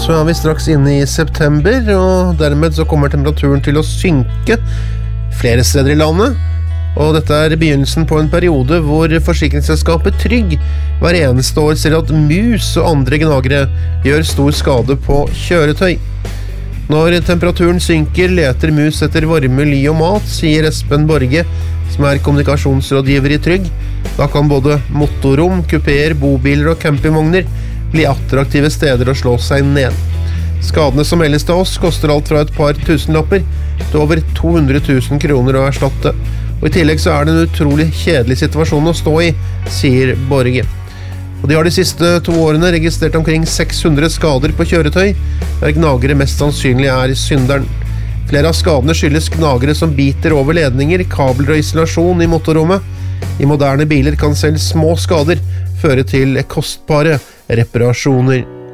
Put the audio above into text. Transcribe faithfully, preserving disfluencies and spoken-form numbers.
så er vi straks inne i september, og dermed så kommer temperaturen til å synke flere steder i landet. Og dette er begynnelsen på en periode hvor forsikringsselskapet Trygg hver eneste år ser at mus og andre gnagere gjør stor skade på kjøretøy. Når temperaturen synker, leter mus etter varme, ly og mat, sier Espen Borge, som er kommunikasjonsrådgiver i Trygg. Da kan både motorrom, kupeer, bobiler og campingvogner bli attraktive steder å slå seg ned. Skadene som meldes til oss koster alt fra et par tusenlapper til over to hundre tusen kroner å erstatte. Og i tillegg så er det en utrolig kjedelig situasjon å stå i, sier Borge. Og de har de siste to årene registrert omkring seks hundre skader på kjøretøy, der gnagere mest sannsynlig er synderen. Flere av skadene skyldes gnagere som biter over ledninger, kabler og isolasjon i motorrommet. I moderne biler kan selv små skader føre til kostbare reparasjoner.